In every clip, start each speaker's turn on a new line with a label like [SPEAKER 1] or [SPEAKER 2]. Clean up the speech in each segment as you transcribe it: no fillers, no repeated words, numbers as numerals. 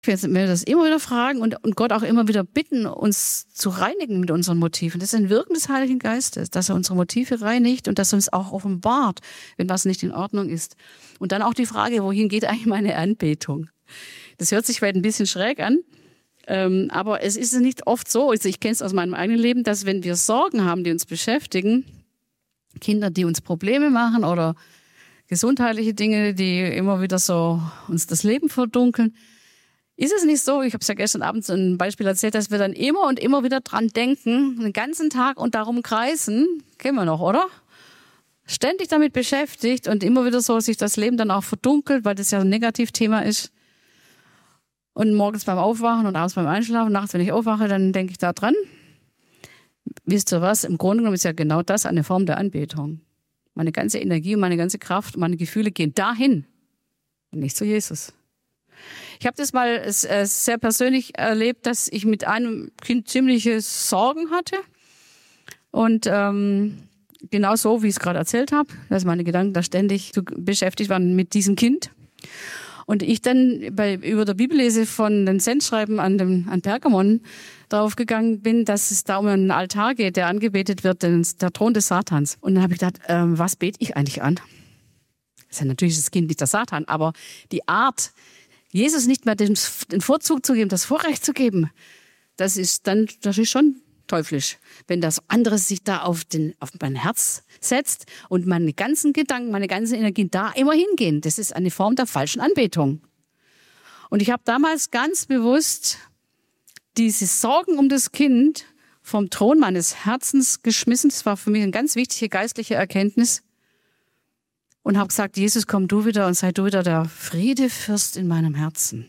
[SPEAKER 1] wir das immer wieder fragen und Gott auch immer wieder bitten, uns zu reinigen mit unseren Motiven. Das ist ein Wirken des Heiligen Geistes, dass er unsere Motive reinigt und dass er uns auch offenbart, wenn was nicht in Ordnung ist. Und dann auch die Frage, wohin geht eigentlich meine Anbetung? Das hört sich vielleicht ein bisschen schräg an, aber es ist nicht oft so, also ich kenne es aus meinem eigenen Leben, dass wenn wir Sorgen haben, die uns beschäftigen, Kinder, die uns Probleme machen oder gesundheitliche Dinge, die immer wieder so uns das Leben verdunkeln, ist es nicht so, ich habe es ja gestern Abend so ein Beispiel erzählt, dass wir dann immer und immer wieder dran denken, den ganzen Tag und darum kreisen, kennen wir noch, oder? Ständig damit beschäftigt und immer wieder so sich das Leben dann auch verdunkelt, weil das ja ein Negativthema ist. Und morgens beim Aufwachen und abends beim Einschlafen, nachts, wenn ich aufwache, dann denke ich da dran. Wisst ihr was? Im Grunde genommen ist ja genau das eine Form der Anbetung. Meine ganze Energie und meine ganze Kraft, meine Gefühle gehen dahin und nicht zu Jesus. Ich habe das mal sehr persönlich erlebt, dass ich mit einem Kind ziemliche Sorgen hatte. Und genau so, wie ich es gerade erzählt habe, dass meine Gedanken da ständig beschäftigt waren mit diesem Kind. Und ich dann über der Bibellese von den Sendschreiben an Pergamon darauf gegangen bin, dass es da um einen Altar geht, der angebetet wird, der Thron des Satans. Und dann habe ich gedacht, was bete ich eigentlich an? Das ist ja natürlich das Kind, nicht der Satan, aber die Art, Jesus nicht mehr den Vorzug zu geben, das Vorrecht zu geben, das ist schon teuflisch. Wenn das andere sich da auf mein Herz setzt und meine ganzen Gedanken, meine ganzen Energien da immer hingehen, das ist eine Form der falschen Anbetung. Und ich habe damals ganz bewusst diese Sorgen um das Kind vom Thron meines Herzens geschmissen. Das war für mich eine ganz wichtige geistliche Erkenntnis. Und habe gesagt, Jesus, komm du wieder und sei du wieder der Friedefürst in meinem Herzen.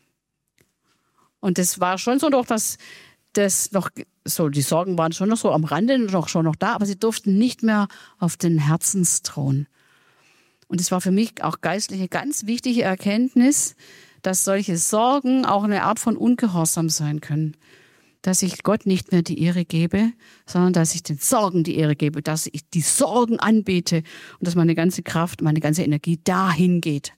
[SPEAKER 1] Und das war schon so doch, dass das noch so, die Sorgen waren schon noch so am Rande, schon noch da, aber sie durften nicht mehr auf den Herzensthron. Und es war für mich auch geistliche ganz wichtige Erkenntnis, dass solche Sorgen auch eine Art von Ungehorsam sein können. Dass ich Gott nicht mehr die Ehre gebe, sondern dass ich den Sorgen die Ehre gebe, dass ich die Sorgen anbete und dass meine ganze Kraft, meine ganze Energie dahin geht.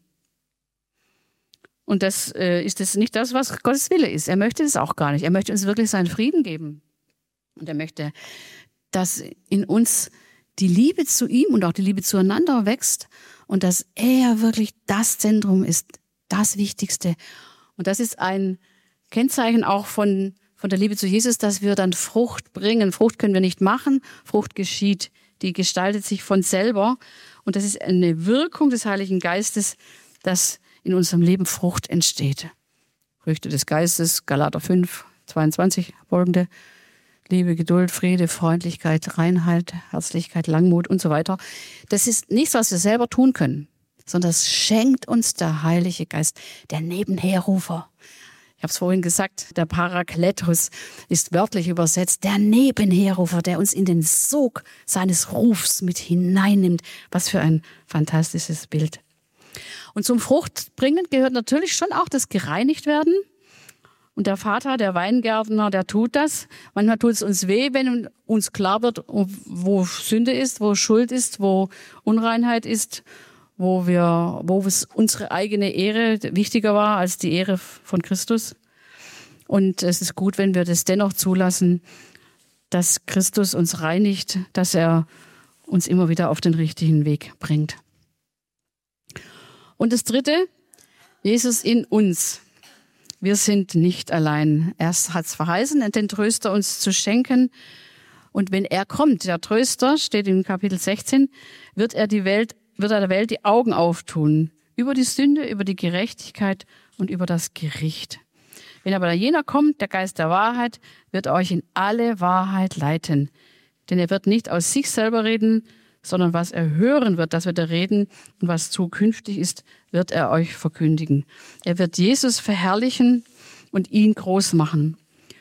[SPEAKER 1] Und das ist das nicht das, was Gottes Wille ist. Er möchte das auch gar nicht. Er möchte uns wirklich seinen Frieden geben. Und er möchte, dass in uns die Liebe zu ihm und auch die Liebe zueinander wächst und dass er wirklich das Zentrum ist, das Wichtigste. Und das ist ein Kennzeichen auch von der Liebe zu Jesus, dass wir dann Frucht bringen. Frucht können wir nicht machen, Frucht geschieht. Die gestaltet sich von selber. Und das ist eine Wirkung des Heiligen Geistes, dass in unserem Leben Frucht entsteht. Früchte des Geistes, Galater 5, 22 folgende. Liebe, Geduld, Friede, Freundlichkeit, Reinheit, Herzlichkeit, Langmut und so weiter. Das ist nichts, was wir selber tun können, sondern das schenkt uns der Heilige Geist, der Nebenherrufer. Ich habe es vorhin gesagt, der Parakletos ist wörtlich übersetzt, der Nebenherrufer, der uns in den Sog seines Rufs mit hineinnimmt. Was für ein fantastisches Bild. Und zum Fruchtbringen gehört natürlich schon auch das Gereinigtwerden. Und der Vater, der Weingärtner, der tut das. Manchmal tut es uns weh, wenn uns klar wird, wo Sünde ist, wo Schuld ist, wo Unreinheit ist, wo es unsere eigene Ehre wichtiger war als die Ehre von Christus. Und es ist gut, wenn wir das dennoch zulassen, dass Christus uns reinigt, dass er uns immer wieder auf den richtigen Weg bringt. Und das Dritte, Jesus in uns. Wir sind nicht allein. Er hat es verheißen, den Tröster uns zu schenken. Und wenn er kommt, der Tröster, steht in Kapitel 16, wird er der Welt die Augen auftun. Über die Sünde, über die Gerechtigkeit und über das Gericht. Wenn aber jener kommt, der Geist der Wahrheit, wird euch in alle Wahrheit leiten. Denn er wird nicht aus sich selber reden, sondern was er hören wird, das wird er reden. Und was zukünftig ist, wird er euch verkündigen. Er wird Jesus verherrlichen und ihn groß machen.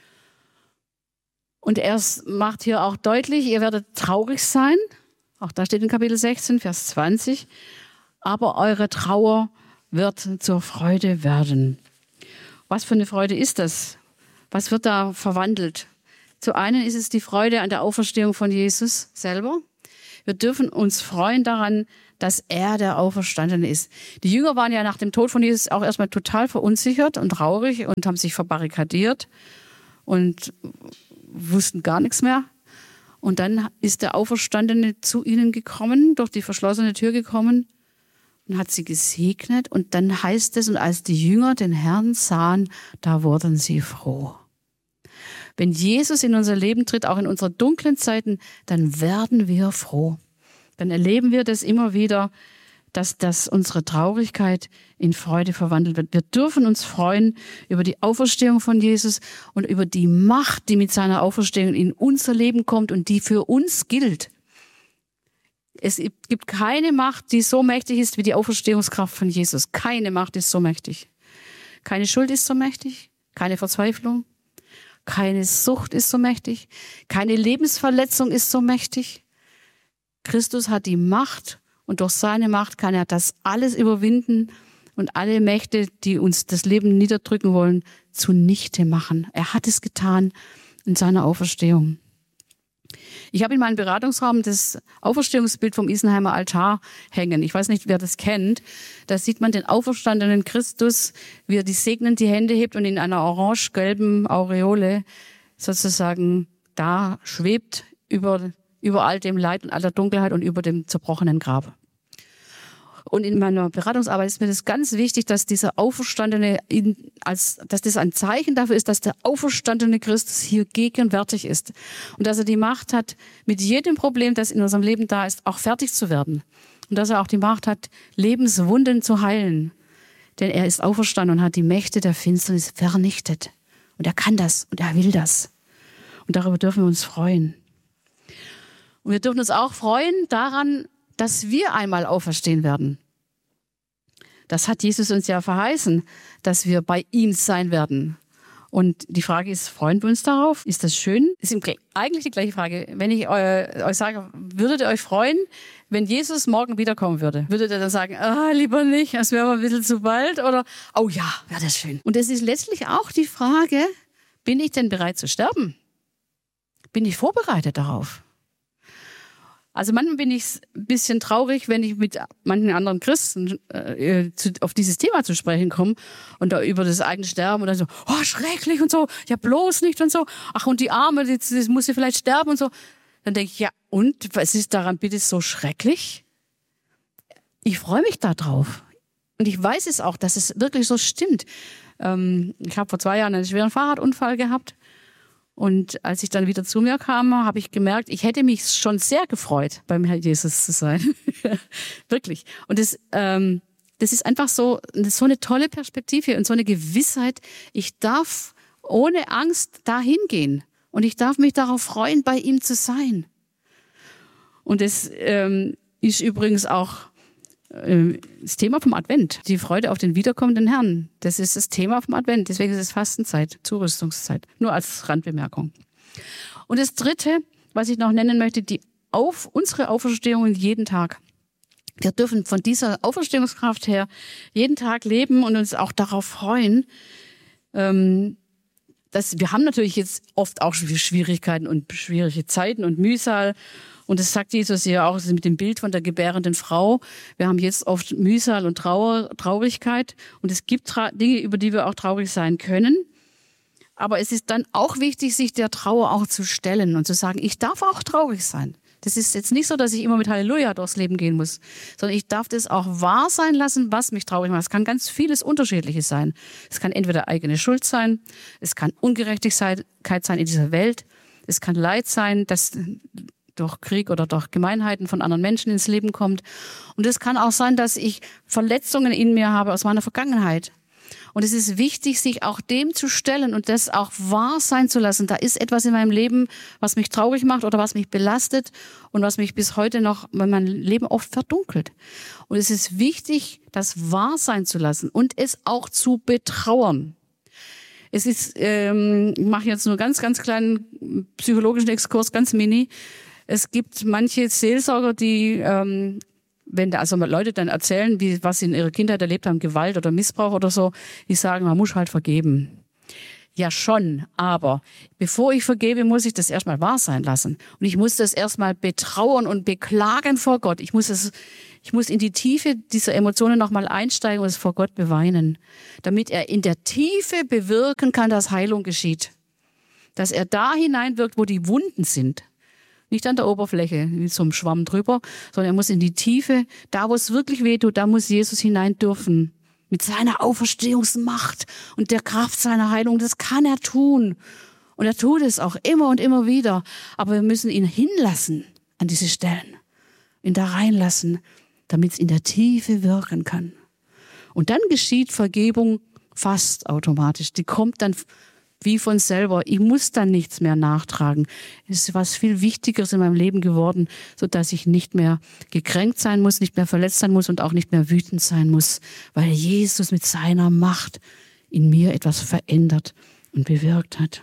[SPEAKER 1] Und er macht hier auch deutlich, ihr werdet traurig sein. Auch da steht in Kapitel 16, Vers 20. Aber eure Trauer wird zur Freude werden. Was für eine Freude ist das? Was wird da verwandelt? Zu einen ist es die Freude an der Auferstehung von Jesus selber. Wir dürfen uns freuen daran, dass er der Auferstandene ist. Die Jünger waren ja nach dem Tod von Jesus auch erstmal total verunsichert und traurig und haben sich verbarrikadiert und wussten gar nichts mehr. Und dann ist der Auferstandene zu ihnen gekommen, durch die verschlossene Tür gekommen und hat sie gesegnet. Und dann heißt es, und als die Jünger den Herrn sahen, da wurden sie froh. Wenn Jesus in unser Leben tritt, auch in unseren dunklen Zeiten, dann werden wir froh. Dann erleben wir das immer wieder, dass unsere Traurigkeit in Freude verwandelt wird. Wir dürfen uns freuen über die Auferstehung von Jesus und über die Macht, die mit seiner Auferstehung in unser Leben kommt und die für uns gilt. Es gibt keine Macht, die so mächtig ist wie die Auferstehungskraft von Jesus. Keine Macht ist so mächtig. Keine Schuld ist so mächtig, keine Verzweiflung, keine Sucht ist so mächtig, keine Lebensverletzung ist so mächtig. Christus hat die Macht und durch seine Macht kann er das alles überwinden und alle Mächte, die uns das Leben niederdrücken wollen, zunichte machen. Er hat es getan in seiner Auferstehung. Ich habe in meinem Beratungsraum das Auferstehungsbild vom Isenheimer Altar hängen. Ich weiß nicht, wer das kennt. Da sieht man den auferstandenen Christus, wie er die segnend die Hände hebt und in einer orange-gelben Aureole sozusagen da schwebt über all dem Leid und aller Dunkelheit und über dem zerbrochenen Grab. Und in meiner Beratungsarbeit ist mir das ganz wichtig, dass dieser Auferstandene, dass das ein Zeichen dafür ist, dass der auferstandene Christus hier gegenwärtig ist. Und dass er die Macht hat, mit jedem Problem, das in unserem Leben da ist, auch fertig zu werden. Und dass er auch die Macht hat, Lebenswunden zu heilen. Denn er ist auferstanden und hat die Mächte der Finsternis vernichtet. Und er kann das und er will das. Und darüber dürfen wir uns freuen. Und wir dürfen uns auch freuen daran, dass wir einmal auferstehen werden. Das hat Jesus uns ja verheißen, dass wir bei ihm sein werden. Und die Frage ist, freuen wir uns darauf? Ist das schön? Ist eigentlich die gleiche Frage. Wenn ich euch sage, würdet ihr euch freuen, wenn Jesus morgen wiederkommen würde? Würdet ihr dann sagen, lieber nicht, das wäre ein bisschen zu bald? Oder, oh ja, wäre das schön. Und es ist letztlich auch die Frage, bin ich denn bereit zu sterben? Bin ich vorbereitet darauf? Also manchmal bin ich ein bisschen traurig, wenn ich mit manchen anderen Christen auf dieses Thema zu sprechen komme und da über das eigene Sterben und dann so, oh schrecklich und so, ja bloß nicht und so, ach und die Arme, das muss sie vielleicht sterben und so. Dann denke ich, ja und, was ist daran bitte so schrecklich? Ich freue mich da drauf. Und ich weiß es auch, dass es wirklich so stimmt. Ich habe vor 2 Jahren einen schweren Fahrradunfall gehabt. Und als ich dann wieder zu mir kam, habe ich gemerkt, ich hätte mich schon sehr gefreut, beim Herrn Jesus zu sein. Wirklich. Und das ist einfach so eine tolle Perspektive und so eine Gewissheit. Ich darf ohne Angst dahin gehen. Und ich darf mich darauf freuen, bei ihm zu sein. Und das ist übrigens auch das Thema vom Advent. Die Freude auf den wiederkommenden Herrn. Das ist das Thema vom Advent. Deswegen ist es Fastenzeit, Zurüstungszeit. Nur als Randbemerkung. Und das Dritte, was ich noch nennen möchte, unsere Auferstehungen jeden Tag. Wir dürfen von dieser Auferstehungskraft her jeden Tag leben und uns auch darauf freuen. Wir haben natürlich jetzt oft auch Schwierigkeiten und schwierige Zeiten und Mühsal. Und das sagt Jesus ja auch mit dem Bild von der gebärenden Frau. Wir haben jetzt oft Mühsal und Traurigkeit. Und es gibt Dinge, über die wir auch traurig sein können. Aber es ist dann auch wichtig, sich der Trauer auch zu stellen und zu sagen, ich darf auch traurig sein. Das ist jetzt nicht so, dass ich immer mit Halleluja durchs Leben gehen muss, sondern ich darf das auch wahr sein lassen, was mich traurig macht. Es kann ganz vieles Unterschiedliches sein. Es kann entweder eigene Schuld sein, es kann Ungerechtigkeit sein in dieser Welt, es kann Leid sein, das durch Krieg oder durch Gemeinheiten von anderen Menschen ins Leben kommt. Und es kann auch sein, dass ich Verletzungen in mir habe aus meiner Vergangenheit. Und es ist wichtig, sich auch dem zu stellen und das auch wahr sein zu lassen. Da ist etwas in meinem Leben, was mich traurig macht oder was mich belastet und was mich bis heute noch, mein Leben oft verdunkelt. Und es ist wichtig, das wahr sein zu lassen und es auch zu betrauern. Es ist, ich mache jetzt nur ganz, ganz kleinen psychologischen Exkurs, ganz mini. Es gibt manche Seelsorger, die, wenn da also Leute dann erzählen, was sie in ihrer Kindheit erlebt haben, Gewalt oder Missbrauch oder so, die sagen, man muss halt vergeben. Ja schon, aber bevor ich vergebe, muss ich das erstmal wahr sein lassen. Und ich muss das erstmal betrauern und beklagen vor Gott. Ich muss in die Tiefe dieser Emotionen nochmal einsteigen und es vor Gott beweinen, damit er in der Tiefe bewirken kann, dass Heilung geschieht. Dass er da hineinwirkt, wo die Wunden sind. Nicht an der Oberfläche, wie so ein Schwamm drüber, sondern er muss in die Tiefe, da wo es wirklich wehtut, da muss Jesus hinein dürfen. Mit seiner Auferstehungsmacht und der Kraft seiner Heilung, das kann er tun. Und er tut es auch immer und immer wieder. Aber wir müssen ihn hinlassen an diese Stellen, ihn da reinlassen, damit es in der Tiefe wirken kann. Und dann geschieht Vergebung fast automatisch. Die kommt dann wie von selber. Ich muss dann nichts mehr nachtragen. Es ist was viel Wichtigeres in meinem Leben geworden, sodass ich nicht mehr gekränkt sein muss, nicht mehr verletzt sein muss und auch nicht mehr wütend sein muss, weil Jesus mit seiner Macht in mir etwas verändert und bewirkt hat.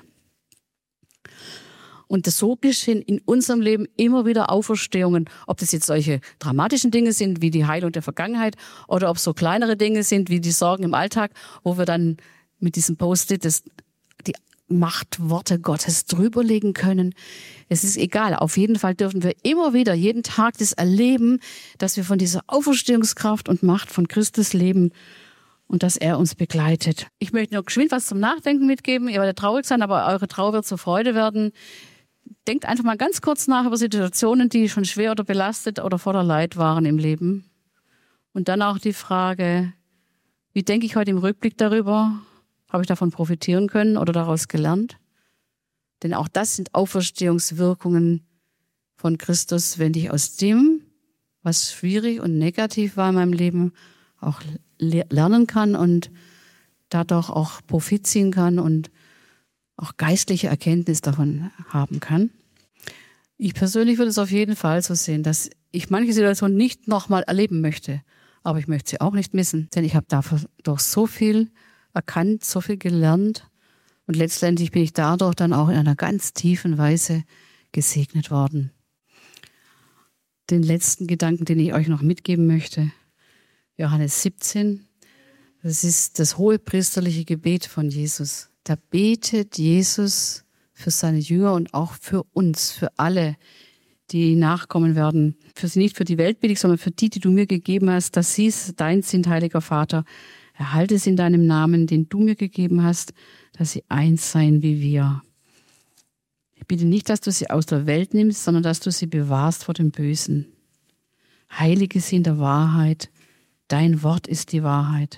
[SPEAKER 1] Und so geschehen in unserem Leben immer wieder Auferstehungen, ob das jetzt solche dramatischen Dinge sind wie die Heilung der Vergangenheit oder ob es so kleinere Dinge sind wie die Sorgen im Alltag, wo wir dann mit diesem Post-it die Machtworte Gottes drüberlegen können. Es ist egal. Auf jeden Fall dürfen wir immer wieder, jeden Tag das erleben, dass wir von dieser Auferstehungskraft und Macht von Christus leben und dass er uns begleitet. Ich möchte nur geschwind was zum Nachdenken mitgeben. Ihr werdet traurig sein, aber eure Trauer wird zur Freude werden. Denkt einfach mal ganz kurz nach über Situationen, die schon schwer oder belastet oder voller Leid waren im Leben. Und dann auch die Frage, wie denke ich heute im Rückblick darüber? Habe ich davon profitieren können oder daraus gelernt? Denn auch das sind Auferstehungswirkungen von Christus, wenn ich aus dem, was schwierig und negativ war in meinem Leben, auch lernen kann und dadurch auch Profit ziehen kann und auch geistliche Erkenntnis davon haben kann. Ich persönlich würde es auf jeden Fall so sehen, dass ich manche Situationen nicht nochmal erleben möchte, aber ich möchte sie auch nicht missen, denn ich habe dadurch so viel erkannt, so viel gelernt und letztendlich bin ich dadurch dann auch in einer ganz tiefen Weise gesegnet worden. Den letzten Gedanken, den ich euch noch mitgeben möchte, Johannes 17, das ist das hohepriesterliche Gebet von Jesus. Da betet Jesus für seine Jünger und auch für uns, für alle, die nachkommen werden. Nicht für die Welt bete ich, sondern für die du mir gegeben hast, dass sie dein sind, heiliger Vater. Erhalte es in deinem Namen, den du mir gegeben hast, dass sie eins seien wie wir. Ich bitte nicht, dass du sie aus der Welt nimmst, sondern dass du sie bewahrst vor dem Bösen. Heilige sie in der Wahrheit. Dein Wort ist die Wahrheit.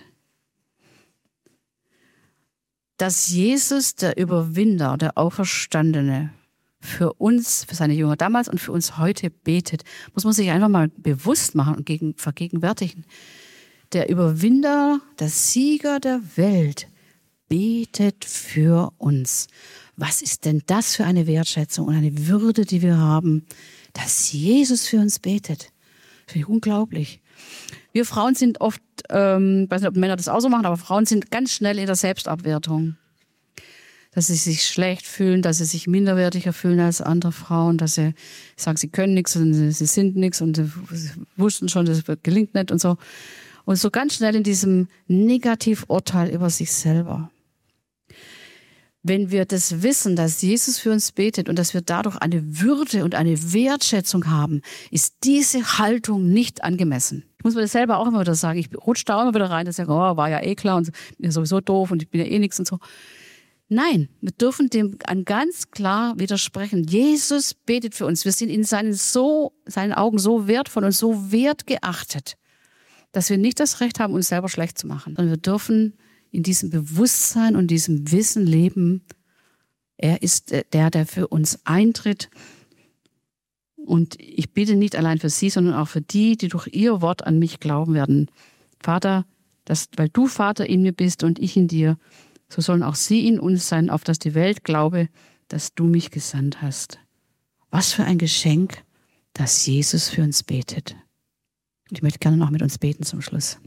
[SPEAKER 1] Dass Jesus, der Überwinder, der Auferstandene, für uns, für seine Jünger damals und für uns heute betet, muss man sich einfach mal bewusst machen und vergegenwärtigen. Der Überwinder, der Sieger der Welt, betet für uns. Was ist denn das für eine Wertschätzung und eine Würde, die wir haben, dass Jesus für uns betet? Finde ich unglaublich. Wir Frauen sind oft, ich weiß nicht, ob Männer das auch so machen, aber Frauen sind ganz schnell in der Selbstabwertung. Dass sie sich schlecht fühlen, dass sie sich minderwertiger fühlen als andere Frauen, dass sie sagen, sie können nichts und sie sind nichts und sie wussten schon, das gelingt nicht und so. Und so ganz schnell in diesem Negativorteil über sich selber. Wenn wir das wissen, dass Jesus für uns betet und dass wir dadurch eine Würde und eine Wertschätzung haben, ist diese Haltung nicht angemessen. Ich muss mir das selber auch immer wieder sagen. Ich rutsche da immer wieder rein, dass ich sage, oh, war ja eh klar und bin ja sowieso doof und ich bin ja eh nichts und so. Nein, wir dürfen dem ganz klar widersprechen. Jesus betet für uns. Wir sind in seinen Augen so wertvoll und so wertgeachtet, dass wir nicht das Recht haben, uns selber schlecht zu machen. Sondern wir dürfen in diesem Bewusstsein und diesem Wissen leben, er ist der für uns eintritt. Und ich bitte nicht allein für sie, sondern auch für die durch ihr Wort an mich glauben werden. Vater, weil du Vater in mir bist und ich in dir, so sollen auch sie in uns sein, auf dass die Welt glaube, dass du mich gesandt hast. Was für ein Geschenk, dass Jesus für uns betet. Und ich möchte gerne noch mit uns beten zum Schluss.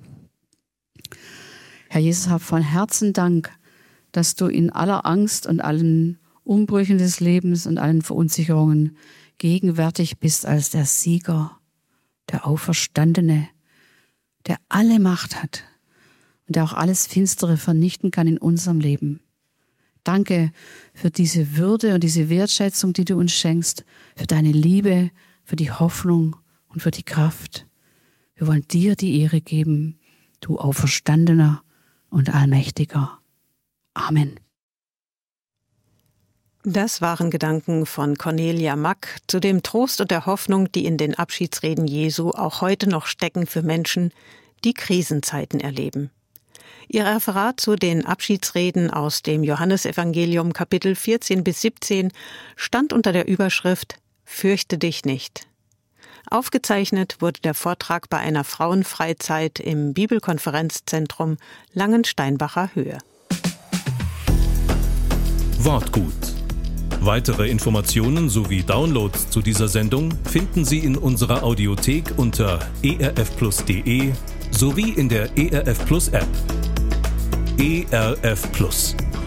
[SPEAKER 1] Herr Jesus, hab von Herzen Dank, dass du in aller Angst und allen Umbrüchen des Lebens und allen Verunsicherungen gegenwärtig bist als der Sieger, der Auferstandene, der alle Macht hat und der auch alles Finstere vernichten kann in unserem Leben. Danke für diese Würde und diese Wertschätzung, die du uns schenkst, für deine Liebe, für die Hoffnung und für die Kraft. Wir wollen dir die Ehre geben, du Auferstandener und Allmächtiger. Amen.
[SPEAKER 2] Das waren Gedanken von Cornelia Mack zu dem Trost und der Hoffnung, die in den Abschiedsreden Jesu auch heute noch stecken für Menschen, die Krisenzeiten erleben. Ihr Referat zu den Abschiedsreden aus dem Johannesevangelium Kapitel 14 bis 17 stand unter der Überschrift »Fürchte dich nicht«. Aufgezeichnet wurde der Vortrag bei einer Frauenfreizeit im Bibelkonferenzzentrum Langensteinbacher Höhe.
[SPEAKER 3] Wortgut. Weitere Informationen sowie Downloads zu dieser Sendung finden Sie in unserer Audiothek unter erfplus.de sowie in der ERF Plus App. ERF Plus.